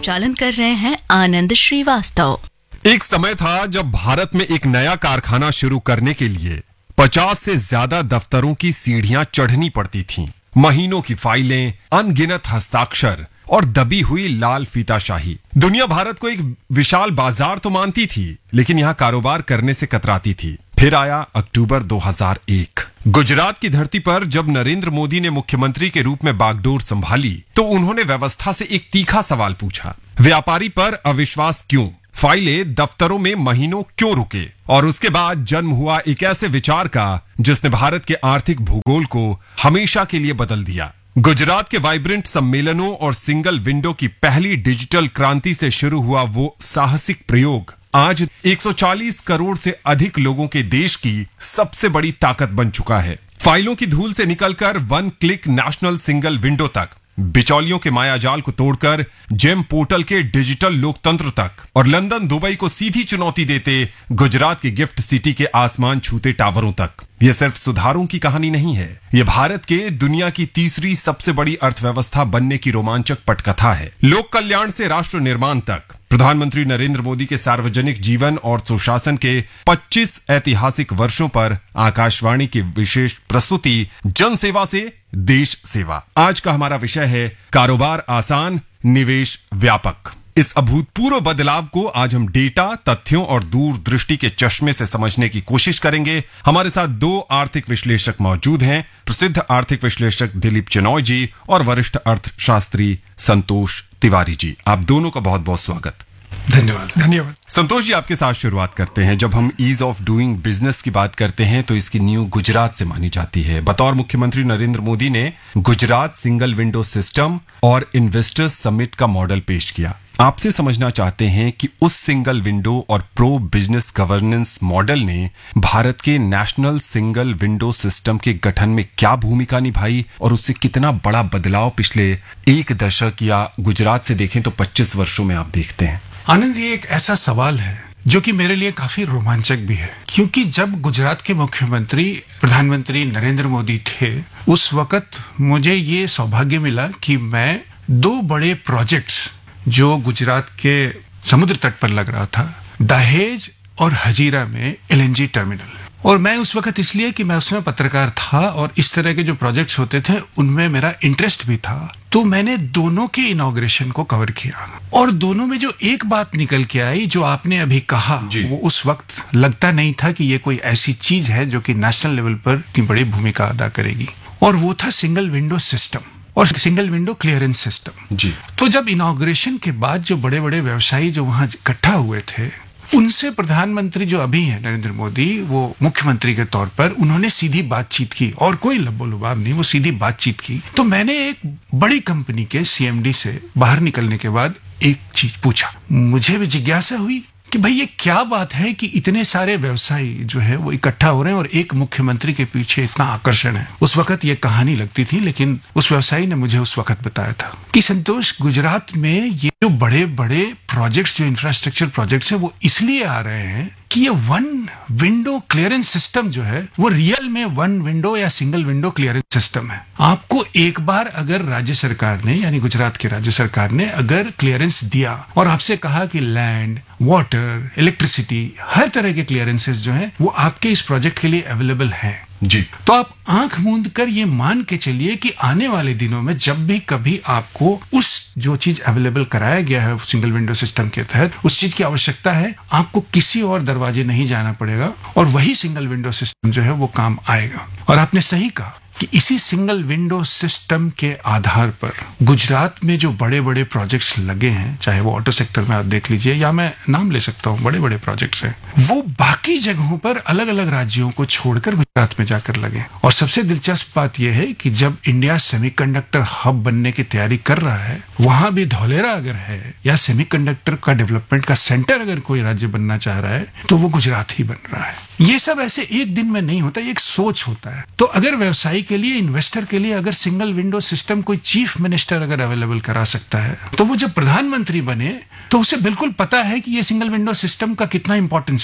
संचालन कर रहे हैं आनंद श्रीवास्तव। एक समय था जब भारत में एक नया कारखाना शुरू करने के लिए 50 से ज्यादा दफ्तरों की सीढ़ियां चढ़नी पड़ती थीं। महीनों की फाइलें, अनगिनत हस्ताक्षर और दबी हुई लाल फीताशाही। दुनिया भारत को एक विशाल बाजार तो मानती थी, लेकिन यहाँ कारोबार करने से कतराती थी। फिर आया अक्टूबर 2001। गुजरात की धरती पर जब नरेंद्र मोदी ने मुख्यमंत्री के रूप में बागडोर संभाली, तो उन्होंने व्यवस्था से एक तीखा सवाल पूछा। व्यापारी पर अविश्वास क्यों? फाइलें दफ्तरों में महीनों क्यों रुके? और उसके बाद जन्म हुआ एक ऐसे विचार का जिसने भारत के आर्थिक भूगोल को हमेशा के लिए बदल दिया। गुजरात के वाइब्रेंट सम्मेलनों और सिंगल विंडो की पहली डिजिटल क्रांति से शुरू हुआ वो साहसिक प्रयोग आज 140 करोड़ से अधिक लोगों के देश की सबसे बड़ी ताकत बन चुका है। फाइलों की धूल से निकलकर one click national single window तक, बिचौलियों के मायाजाल को तोड़कर जेम पोर्टल के डिजिटल लोकतंत्र तक, और लंदन दुबई को सीधी चुनौती देते गुजरात की गिफ्ट सिटी के आसमान छूते टावरों तक। यह सिर्फ सुधारों की कहानी नहीं है, यह भारत के दुनिया की तीसरी सबसे बड़ी अर्थव्यवस्था बनने की रोमांचक पटकथा है। लोक कल्याण से राष्ट्र निर्माण तक प्रधानमंत्री नरेंद्र मोदी के सार्वजनिक जीवन और सुशासन के 25 ऐतिहासिक वर्षों पर आकाशवाणी की विशेष प्रस्तुति जन सेवा से देश सेवा। आज का हमारा विषय है कारोबार आसान, निवेश व्यापक। इस अभूतपूर्व बदलाव को आज हम डेटा, तथ्यों और दूरदृष्टि के चश्मे से समझने की कोशिश करेंगे। हमारे साथ दो आर्थिक विश्लेषक मौजूद हैं, प्रसिद्ध आर्थिक विश्लेषक दिलीप चेनॉय जी और वरिष्ठ अर्थशास्त्री संतोष तिवारी जी। आप दोनों का बहुत बहुत स्वागत। धन्यवाद। संतोष जी, आपके साथ शुरुआत करते हैं। जब हम ईज ऑफ डूइंग बिजनेस की बात करते हैं तो इसकी नींव गुजरात से मानी जाती है। बतौर मुख्यमंत्री नरेंद्र मोदी ने गुजरात सिंगल विंडो सिस्टम और इन्वेस्टर्स समिट का मॉडल पेश किया। आपसे समझना चाहते हैं कि उस सिंगल विंडो और प्रो बिजनेस गवर्नेंस मॉडल ने भारत के नेशनल सिंगल विंडो सिस्टम के गठन में क्या भूमिका निभाई और उससे कितना बड़ा बदलाव पिछले एक दशक या गुजरात से देखें तो 25 वर्षों में आप देखते हैं। आनंद, ये एक ऐसा सवाल है जो कि मेरे लिए काफी रोमांचक भी है, क्योंकि जब गुजरात के मुख्यमंत्री प्रधानमंत्री नरेंद्र मोदी थे, उस वक्त मुझे ये सौभाग्य मिला कि मैं दो बड़े प्रोजेक्ट्स जो गुजरात के समुद्र तट पर लग रहा था, दहेज और हजीरा में एलएनजी टर्मिनल, और मैं उस वक्त इसलिए कि मैं उसमें पत्रकार था और इस तरह के जो प्रोजेक्ट्स होते थे उनमें मेरा इंटरेस्ट भी था, तो मैंने दोनों के इनॉग्रेशन को कवर किया। और दोनों में जो एक बात निकल के आई, जो आपने अभी कहा, वो उस वक्त लगता नहीं था कि ये कोई ऐसी चीज है जो कि नेशनल लेवल पर इतनी बड़ी भूमिका अदा करेगी, और वो था सिंगल विंडो सिस्टम और सिंगल विंडो क्लियरेंस सिस्टम जी। तो जब इनॉग्रेशन के बाद जो बड़े बड़े व्यवसायी जो वहां इकट्ठा हुए थे, उनसे प्रधानमंत्री जो अभी है नरेंद्र मोदी, वो मुख्यमंत्री के तौर पर उन्होंने सीधी बातचीत की और कोई लब्बो-लुबाब नहीं, वो सीधी बातचीत की। तो मैंने एक बड़ी कंपनी के सीएमडी से बाहर निकलने के बाद एक चीज पूछा, मुझे भी जिज्ञासा हुई कि भाई ये क्या बात है कि इतने सारे व्यवसायी जो है वो इकट्ठा हो रहे हैं और एक मुख्यमंत्री के पीछे इतना आकर्षण है। उस वक्त ये कहानी लगती थी, लेकिन उस व्यवसायी ने मुझे उस वक्त बताया था कि संतोष, गुजरात में ये जो बड़े बड़े प्रोजेक्ट्स, जो इंफ्रास्ट्रक्चर प्रोजेक्ट्स है, वो इसलिए आ रहे हैं कि ये वन विंडो क्लियरेंस सिस्टम जो है वो रियल में वन विंडो या सिंगल विंडो क्लियरेंस सिस्टम है। आपको एक बार अगर राज्य सरकार ने, यानी गुजरात की राज्य सरकार ने अगर क्लियरेंस दिया और आपसे कहा कि लैंड, वाटर, इलेक्ट्रिसिटी, हर तरह के क्लियरेंसेस जो है वो आपके इस प्रोजेक्ट के लिए अवेलेबल है जी, तो आप आंख मूंद कर ये मान के चलिए कि आने वाले दिनों में जब भी कभी आपको उस जो चीज अवेलेबल कराया गया है सिंगल विंडो सिस्टम के तहत, उस चीज की आवश्यकता है, आपको किसी और दरवाजे नहीं जाना पड़ेगा और वही सिंगल विंडो सिस्टम जो है वो काम आएगा। और आपने सही कहा कि इसी सिंगल विंडो सिस्टम के आधार पर गुजरात में जो बड़े बड़े प्रोजेक्ट्स लगे हैं, चाहे वो ऑटो सेक्टर में आप देख लीजिए, या मैं नाम ले सकता हूँ, बड़े बड़े प्रोजेक्ट्स हैं, वो बाकी जगहों पर अलग अलग राज्यों को छोड़कर गुजरात में जाकर लगे। और सबसे दिलचस्प बात यह है कि जब इंडिया सेमीकंडक्टर हब बनने की तैयारी कर रहा है, वहां भी धौलेरा अगर है या सेमीकंडक्टर का डेवलपमेंट का सेंटर अगर कोई राज्य बनना चाह रहा है, तो वो गुजरात ही बन रहा है। ये सब ऐसे एक दिन में नहीं होता, ये एक सोच होता है। तो अगर व्यवसायी के लिए, इन्वेस्टर के लिए अगर सिंगल विंडो सिस्टम कोई चीफ मिनिस्टर अगर अवेलेबल करा सकता है, तो वो जब प्रधानमंत्री बने तो उसे बिल्कुल पता है कि ये सिंगल विंडो सिस्टम का कितना इंपॉर्टेंस है। तो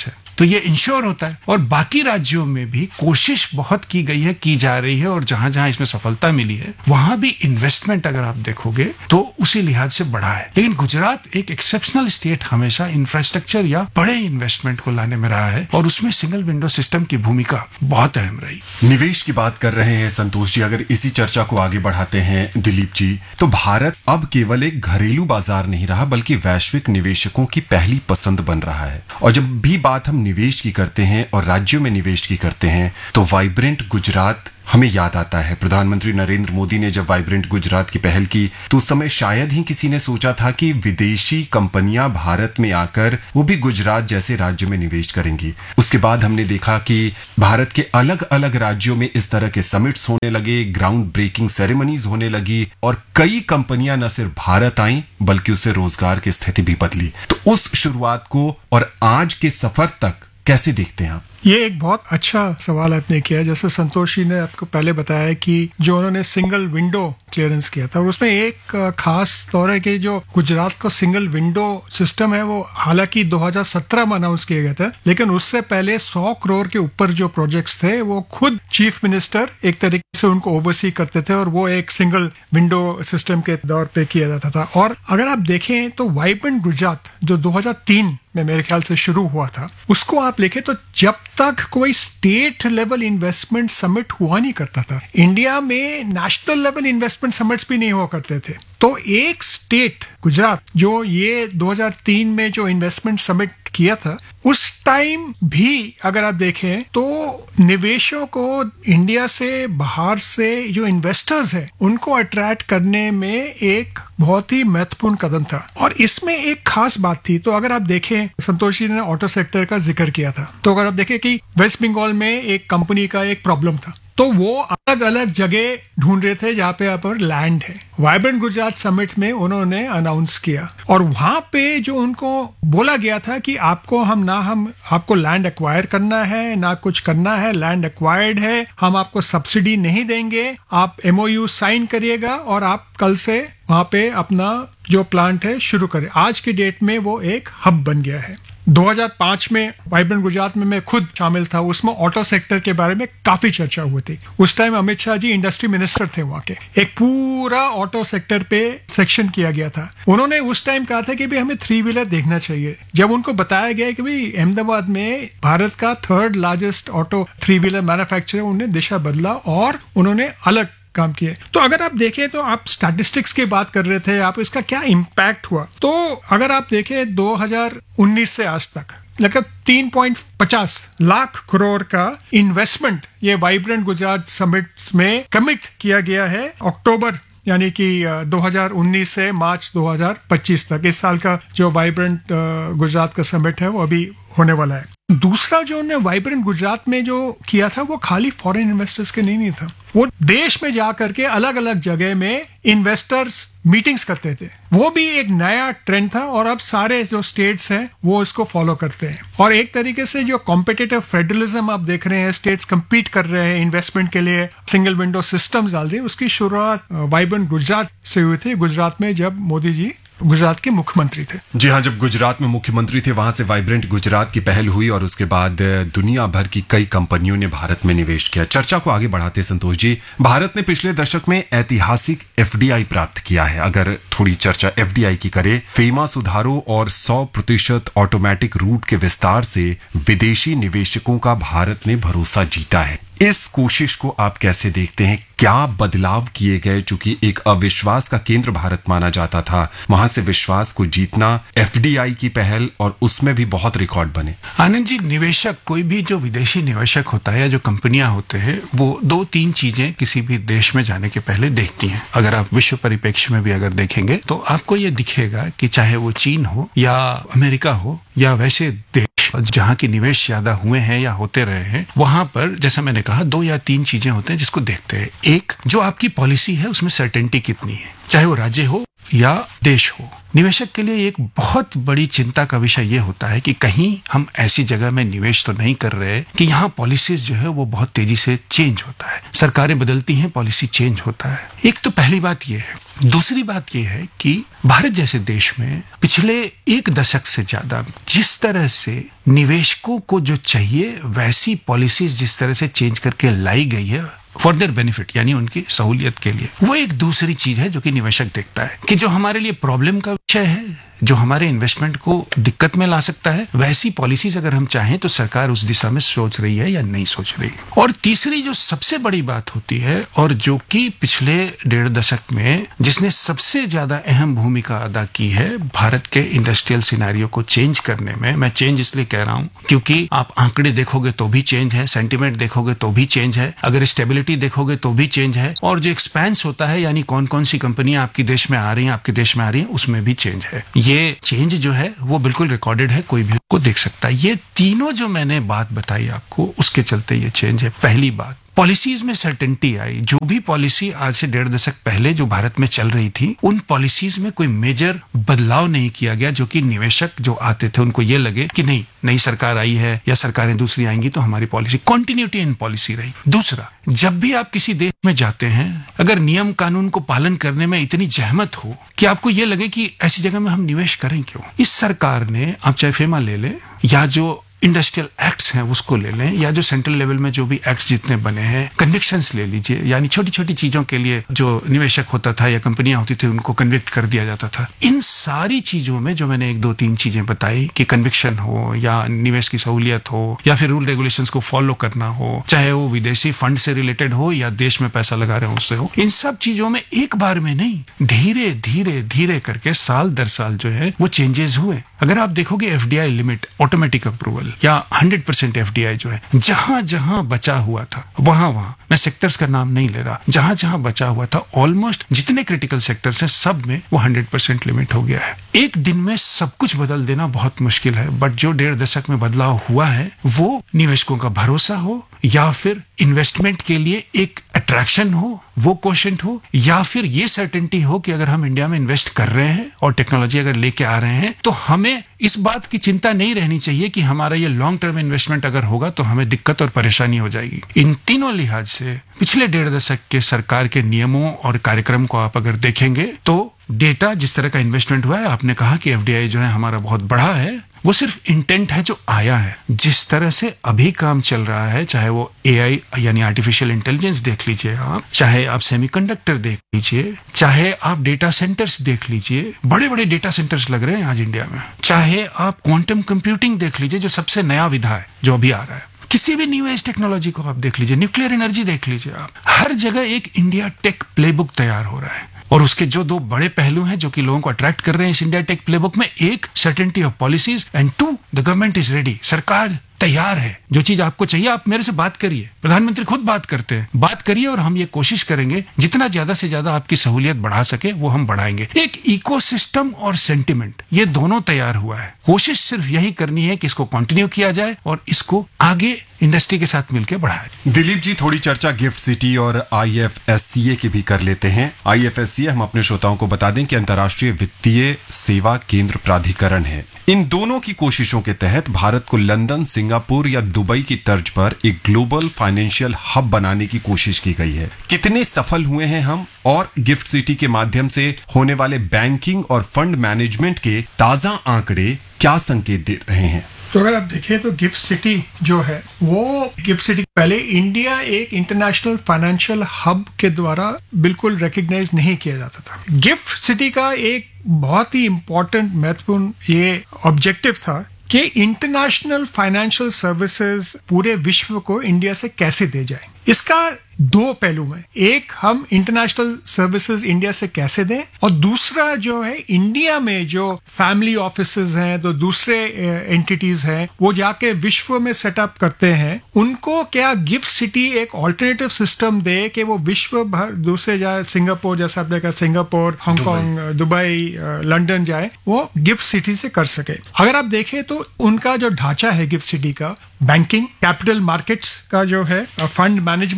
तो ये इंश्योर होता है। और बाकी राज्यों में भी कोशिश बहुत की गई है, की जा रही है, और जहां जहां इसमें सफलता मिली है वहां भी इन्वेस्टमेंट अगर आप देखोगे तो उसी लिहाज से बढ़ा है। लेकिन गुजरात एक एक्सेप्शनल स्टेट हमेशा इंफ्रास्ट्रक्चर या बड़े इन्वेस्टमेंट को लाने में रहा है, और उसमें सिंगल विंडो सिस्टम की भूमिका बहुत अहम रही। निवेश की बात कर रहे हैं संतोष जी, अगर इसी चर्चा को आगे बढ़ाते हैं दिलीप जी, तो भारत अब केवल एक घरेलू बाजार नहीं रहा बल्कि वैश्विक निवेशकों की पहली पसंद बन रहा है। और जब भी बात हम निवेश की करते हैं और राज्यों में निवेश की करते हैं तो वाइब्रेंट गुजरात हमें याद आता है। प्रधानमंत्री नरेंद्र मोदी ने जब वाइब्रेंट गुजरात की पहल की तो उस समय शायद ही किसी ने सोचा था कि विदेशी कंपनियां भारत में आकर वो भी गुजरात जैसे राज्य में निवेश करेंगी। उसके बाद हमने देखा कि भारत के अलग अलग राज्यों में इस तरह के समिट्स होने लगे, ग्राउंड ब्रेकिंग सेरेमनीज होने लगी, और कई कंपनियां न सिर्फ भारत आईं बल्कि उससे रोजगार की स्थिति भी बदली। तो उस शुरुआत को और आज के सफर तक कैसे देखते हैं आप? ये एक बहुत अच्छा सवाल आपने किया। जैसे संतोष जी ने आपको पहले बताया कि जो उन्होंने सिंगल विंडो क्लियरेंस किया था, और उसमें एक खास तौर है कि जो गुजरात का सिंगल विंडो सिस्टम है वो हालांकि 2017 में अनाउंस किया गया था, लेकिन उससे पहले 100 करोड़ के ऊपर जो प्रोजेक्ट्स थे वो खुद चीफ मिनिस्टर एक तरीके से उनको ओवरसी करते थे, और वो एक सिंगल विंडो सिस्टम के दौर पे किया जाता था। और अगर आप देखें तो वाइब्रेंट गुजरात जो 2003 में मेरे ख्याल से शुरू हुआ था, उसको आप लिखे तो जब तक कोई स्टेट लेवल इन्वेस्टमेंट समिट हुआ नहीं करता था, इंडिया में नेशनल लेवल इन्वेस्टमेंट समिट्स भी नहीं हुआ करते थे, तो एक स्टेट गुजरात जो ये 2003 में जो इन्वेस्टमेंट समिट किया था, उस टाइम भी अगर आप देखें तो निवेशों को इंडिया से बाहर से जो इन्वेस्टर्स हैं उनको अट्रैक्ट करने में एक बहुत ही महत्वपूर्ण कदम था। और इसमें एक खास बात थी, तो अगर आप देखें, संतोष जी ने ऑटो सेक्टर का जिक्र किया था, तो अगर आप देखें कि वेस्ट बंगाल में एक कंपनी का एक प्रॉब्लम था, तो वो अलग अलग जगह ढूंढ रहे थे जहाँ पे यहाँ पर लैंड है। वाइब्रेंट गुजरात समिट में उन्होंने अनाउंस किया, और वहां पे जो उनको बोला गया था कि आपको हम आपको लैंड एक्वायर करना है ना कुछ करना है, लैंड एक्वायर्ड है, हम आपको सब्सिडी नहीं देंगे, आप MOU साइन करिएगा और आप कल से वहां पे अपना जो प्लांट है शुरू करें। आज की डेट में वो एक हब बन गया है। 2005 में वाइब्रेंट गुजरात में मैं खुद शामिल था, उसमें ऑटो सेक्टर के बारे में काफी चर्चा हुई थी। उस time Amit Shah ji industry minister थे वहां के, एक पूरा ऑटो सेक्टर पे सेक्शन किया गया था। उन्होंने उस टाइम कहा था कि भाई हमें 3 व्हीलर देखना चाहिए। जब उनको बताया गया कि भाई अहमदाबाद में भारत का 3rd largest auto 3 wheeler manufacturer, उन्होंने दिशा बदला और उन्होंने अलग काम किए। तो अगर आप देखें तो आप स्टैटिस्टिक्स की बात कर रहे थे, आप इसका क्या इम्पैक्ट हुआ, तो अगर आप देखें 2019 से आज तक लगभग 3.50 लाख करोड़ का इन्वेस्टमेंट ये वाइब्रेंट गुजरात समिट में कमिट किया गया है अक्टूबर यानी कि 2019 से मार्च 2025 तक। इस साल का जो वाइब्रेंट गुजरात का समिट है वो अभी होने वाला है। दूसरा जो उन्होंने वाइब्रेंट गुजरात में जो किया था वो खाली फॉरेन इन्वेस्टर्स के नहीं था, वो देश में जाकर के अलग अलग जगह में इन्वेस्टर्स मीटिंग्स करते थे। वो भी एक नया ट्रेंड था और अब सारे जो स्टेट्स हैं वो इसको फॉलो करते हैं। और एक तरीके से जो कॉम्पिटिटिव फेडरलिज्म आप देख रहे हैं, स्टेट्स compete कर रहे हैं इन्वेस्टमेंट के लिए, सिंगल विंडो सिस्टम्स डाल दिए, उसकी शुरुआत वाइब्रेंट गुजरात से हुई थी, गुजरात में जब मोदी जी गुजरात के मुख्यमंत्री थे। जी हाँ, जब गुजरात में मुख्यमंत्री थे वहां से वाइब्रेंट गुजरात की पहल हुई और उसके बाद दुनिया भर की कई कंपनियों ने भारत में निवेश किया। चर्चा को आगे बढ़ाते संतोष जी, भारत ने पिछले दशक में ऐतिहासिक FDI प्राप्त किया है। अगर थोड़ी चर्चा FDI की करें, FEMA सुधारों और 100% ऑटोमेटिक रूट के विस्तार से विदेशी निवेशकों का भारत ने भरोसा जीता है। इस कोशिश को आप कैसे देखते हैं? क्या बदलाव किए गए? चूंकि एक अविश्वास का केंद्र भारत माना जाता था, वहां से विश्वास को जीतना, FDI की पहल, और उसमें भी बहुत रिकॉर्ड बने। आनंद जी, निवेशक, कोई भी जो विदेशी निवेशक होता है या जो कंपनियां होते हैं, वो 2-3 चीजें किसी भी देश में जाने के पहले देखती हैं। अगर आप विश्व परिप्रेक्ष्य में भी अगर देखेंगे तो आपको ये दिखेगा कि चाहे वो चीन हो या अमेरिका हो या वैसे देश जहां की निवेश ज्यादा हुए हैं या होते रहे हैं, वहां पर जैसा मैंने कहा 2 या 3 चीजें होते हैं जिसको देखते हैं। एक, जो आपकी पॉलिसी है उसमें सर्टेनिटी कितनी है, चाहे वो राज्य हो या देश हो, निवेशक के लिए एक बहुत बड़ी चिंता का विषय ये होता है कि कहीं हम ऐसी जगह में निवेश तो नहीं कर रहे कि यहाँ पॉलिसीज जो है वो बहुत तेजी से चेंज होता है, सरकारें बदलती हैं, पॉलिसी चेंज होता है। एक तो पहली बात ये है। दूसरी बात ये है कि भारत जैसे देश में पिछले 1 दशक से ज्यादा जिस तरह से निवेशकों को जो चाहिए वैसी पॉलिसीज जिस तरह से चेंज करके लाई गई है फॉर देयर बेनिफिट, यानी उनकी सहूलियत के लिए, वो एक दूसरी चीज है जो कि निवेशक देखता है कि जो हमारे लिए प्रॉब्लम का विषय है, जो हमारे इन्वेस्टमेंट को दिक्कत में ला सकता है, वैसी पॉलिसीज अगर हम चाहें तो सरकार उस दिशा में सोच रही है या नहीं सोच रही है। और तीसरी जो सबसे बड़ी बात होती है और जो कि पिछले 1.5 दशक में जिसने सबसे ज्यादा अहम भूमिका अदा की है भारत के इंडस्ट्रियल सिनेरियो को चेंज करने में, मैं चेंज इसलिए कह रहा हूं क्योंकि आप आंकड़े देखोगे तो भी चेंज है, सेंटिमेंट देखोगे तो भी चेंज है, अगर स्टेबिलिटी देखोगे तो भी चेंज है, और जो एक्सपेंस होता है यानी कौन कौन सी कंपनियां आपके देश में आ रही हैं, आपके देश में आ रही हैं, उसमें भी चेंज है। ये चेंज जो है वो बिल्कुल रिकॉर्डेड है, कोई भी को देख सकता है। ये तीनों जो मैंने बात बताई आपको उसके चलते ये चेंज है। पहली बात, पॉलिसीज में सर्टेनिटी आई। जो भी पॉलिसी आज से 1.5 दशक पहले जो भारत में चल रही थी, उन पॉलिसीज में कोई मेजर बदलाव नहीं किया गया जो कि निवेशक जो आते थे उनको ये लगे कि नहीं, नई सरकार आई है या सरकारें दूसरी आएंगी तो हमारी पॉलिसी, कॉन्टिन्यूटी इन पॉलिसी रही। दूसरा, जब भी आप किसी देश में जाते हैं, अगर नियम कानून को पालन करने में इतनी जहमत हो कि आपको ये लगे कि ऐसी जगह में हम निवेश करें क्यों, इस सरकार ने, आप चाहे फेमा ले लें या जो इंडस्ट्रियल एक्ट्स हैं उसको ले लें या जो सेंट्रल लेवल में जो भी एक्ट्स जितने बने हैं, कन्विक्शंस ले लीजिए, यानी छोटी छोटी चीजों के लिए जो निवेशक होता था या कंपनियां होती थी उनको कन्विक्ट कर दिया जाता था। इन सारी चीजों में जो मैंने 1-2-3 चीजें बताई कि कन्विक्शन हो या निवेश की सहूलियत हो या फिर रूल रेगुलेशंस को फॉलो करना हो, चाहे वो विदेशी फंड से रिलेटेड हो या देश में पैसा लगा रहे हो उससे हो, इन सब चीजों में एक बार में नहीं, धीरे धीरे धीरे करके साल दर साल जो है वो चेंजेस हुए। अगर आप देखोगे एफडीआई लिमिट, ऑटोमेटिक अप्रूवल या 100% एफडीआई जो है, जहां जहां बचा हुआ था वहां, मैं सेक्टर्स का नाम नहीं ले रहा, जहां जहां बचा हुआ था ऑलमोस्ट जितने क्रिटिकल सेक्टर्स हैं सब में वो 100% लिमिट हो गया है। एक दिन में सब कुछ बदल देना बहुत मुश्किल है, बट जो 1.5 दशक में बदलाव हुआ है वो निवेशकों का भरोसा हो या फिर इन्वेस्टमेंट के लिए एक अट्रैक्शन हो, वो क्वोशंट हो, या फिर ये सर्टेनिटी हो कि अगर हम इंडिया में इन्वेस्ट कर रहे हैं और टेक्नोलॉजी अगर लेके आ रहे हैं तो हमें इस बात की चिंता नहीं रहनी चाहिए कि हमारा ये लॉन्ग टर्म इन्वेस्टमेंट अगर होगा तो हमें दिक्कत और परेशानी हो जाएगी। इन तीनों लिहाज से पिछले 1.5 दशक के सरकार के नियमों और कार्यक्रम को आप अगर देखेंगे तो डेटा जिस तरह का इन्वेस्टमेंट हुआ है, आपने कहा कि एफडीआई जो है हमारा बहुत बड़ा है, वो सिर्फ इंटेंट है जो आया है। जिस तरह से अभी काम चल रहा है, चाहे वो एआई यानी आर्टिफिशियल इंटेलिजेंस देख लीजिए आप, चाहे आप सेमीकंडक्टर देख लीजिए, चाहे आप डेटा सेंटर्स देख लीजिए, बड़े बड़े डेटा सेंटर्स लग रहे हैं आज इंडिया में, चाहे आप क्वांटम कंप्यूटिंग देख लीजिए जो सबसे नया विधा है जो अभी आ रहा है, किसी भी न्यू एज टेक्नोलॉजी को आप देख लीजिए, न्यूक्लियर एनर्जी देख लीजिए आप, हर जगह एक इंडिया टेक प्लेबुक तैयार हो रहा है। और उसके जो 2 बड़े पहलू हैं जो कि लोगों को अट्रैक्ट कर रहे हैं इस इंडिया टेक प्लेबुक में, एक certainty of policies and 2 the government is ready, सरकार तैयार है। जो चीज आपको चाहिए आप मेरे से बात करिए, प्रधानमंत्री खुद बात करते हैं, बात करिए और हम ये कोशिश करेंगे जितना ज्यादा से ज्यादा आपकी सहूलियत बढ़ा सके वो हम बढ़ाएंगे। एक इकोसिस्टम और सेंटिमेंट ये दोनों तैयार हुआ है, कोशिश सिर्फ यही करनी है कि इसको कंटिन्यू किया जाए और इसको आगे इंडस्ट्री के साथ मिलकर बढ़ाया। दिलीप जी, थोड़ी चर्चा गिफ्ट सिटी और आईएफएससीए की भी कर लेते हैं। आईएफएससीए हम अपने श्रोताओं को बता दें कि अंतर्राष्ट्रीय वित्तीय सेवा केंद्र प्राधिकरण है। इन दोनों की कोशिशों के तहत भारत को लंदन, सिंगापुर या दुबई की तर्ज पर एक ग्लोबल फाइनेंशियल हब बनाने की कोशिश की गई है। कितने सफल हुए हैं हम, और गिफ्ट सिटी के माध्यम से होने वाले बैंकिंग और फंड मैनेजमेंट के ताजा आंकड़े क्या संकेत दे रहे हैं? तो अगर आप देखें तो गिफ्ट सिटी जो है वो गिफ्ट सिटी पहले इंडिया एक इंटरनेशनल फाइनेंशियल हब के द्वारा बिल्कुल रिकॉग्नाइज नहीं किया जाता था। गिफ्ट सिटी का एक बहुत ही इम्पोर्टेंट महत्वपूर्ण ये ऑब्जेक्टिव था कि इंटरनेशनल फाइनेंशियल सर्विसेज पूरे विश्व को इंडिया से कैसे दे जाए। इसका 2 पहलू हैं, एक हम इंटरनेशनल सर्विसेज इंडिया से कैसे दें, और दूसरा जो है इंडिया में जो फैमिली ऑफिसेज हैं, तो दूसरे एंटिटीज हैं, वो जाके विश्व में सेटअप करते हैं, उनको क्या गिफ्ट सिटी एक ऑल्टरनेटिव सिस्टम दे कि वो विश्व भर दूसरे जाए, सिंगापुर जैसा आपने कहा, सिंगापुर, हांगकांग, दुबई, लंदन जाए, वो गिफ्ट सिटी से कर सके। अगर आप देखें तो उनका जो ढांचा है गिफ्ट सिटी का, बैंकिंग, कैपिटल मार्केट्स का जो है, फंड मैनेजमेंट,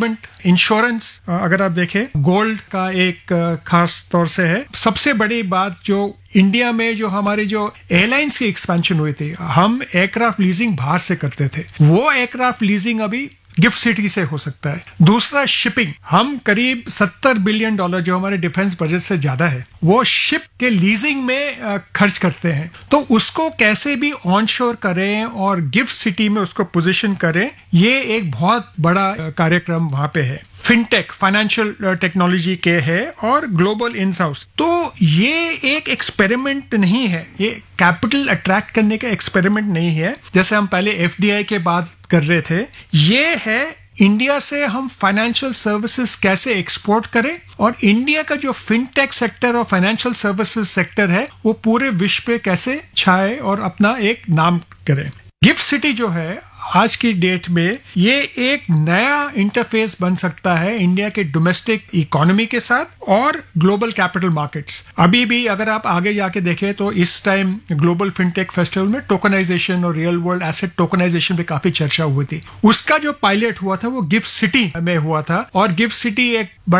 इंश्योरेंस अगर आप देखें गोल्ड का एक खास तौर से है। सबसे बड़ी बात जो इंडिया में जो हमारी जो एयरलाइंस की एक्सपेंशन हुई थी, हम एयरक्राफ्ट लीजिंग बाहर से करते थे, वो एयरक्राफ्ट लीजिंग अभी गिफ्ट सिटी से हो सकता है। दूसरा शिपिंग, हम करीब $70 बिलियन जो हमारे डिफेंस बजट से ज्यादा है वो शिप के लीजिंग में खर्च करते हैं। तो उसको कैसे भी ऑनशोर करें और गिफ्ट सिटी में उसको पोजीशन करें, ये एक बहुत बड़ा कार्यक्रम वहां पे है। फिनटेक, फाइनेंशियल टेक्नोलॉजी के है और ग्लोबल इन हाउस। तो ये एक एक्सपेरिमेंट नहीं है, ये कैपिटल अट्रैक्ट करने का एक्सपेरिमेंट नहीं है जैसे हम पहले एफडीआई के बात कर रहे थे। ये है इंडिया से हम फाइनेंशियल सर्विसेज कैसे एक्सपोर्ट करें और इंडिया का जो फिनटेक सेक्टर और फाइनेंशियल सर्विसेज सेक्टर है वो पूरे विश्व पे कैसे छाए और अपना एक नाम करें। गिफ्ट सिटी जो है आज की डेट में ये एक नया इंटरफेस बन सकता है इंडिया के डोमेस्टिक इकोनॉमी के साथ और ग्लोबल कैपिटल मार्केट्स। अभी भी अगर आप आगे जाके देखें तो इस टाइम ग्लोबल फिनटेक फेस्टिवल में टोकनाइजेशन और रियल वर्ल्ड एसेट टोकनाइजेशन पे काफी चर्चा हुई थी। उसका जो पायलट हुआ था वो गिफ्ट सिटी में हुआ था और गिफ्ट सिटी एक बड़ा